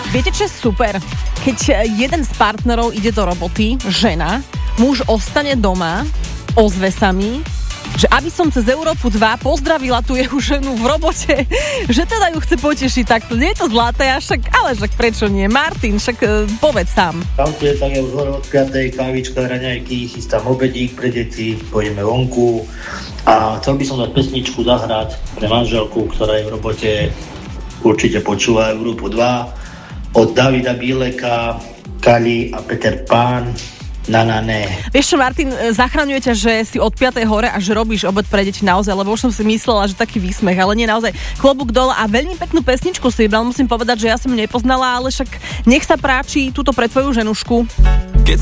Viete, čo je super? Keď jeden z partnerov ide do roboty, žena, muž ostane doma, ozve sa mi, že aby som cez Európu 2 pozdravila tú jeho ženu v robote, že teda ju chce potešiť takto. Nie je to zlaté, ale však prečo nie? Martin, však povedz sám. Tam je tak už hore od 5. kávička, raňajky, chystám obedík pre deti, pôjdeme vonku a chcel by som dať pesničku zahrať pre manželku, ktorá je v robote, určite počúva Európu 2, od Davida Bíleka, Kali a Peter Pán. Ne. Vieš čo, Martin, zachraňuje ťa, že si od 5. hore a že robíš obed pre deti naozaj, lebo už som si myslela, že taký výsmech, ale nie, naozaj klobúk dole a veľmi peknú pesničku si vybral, musím povedať, že ja som ju nepoznala, ale však nech sa práči túto pre tvoju ženušku.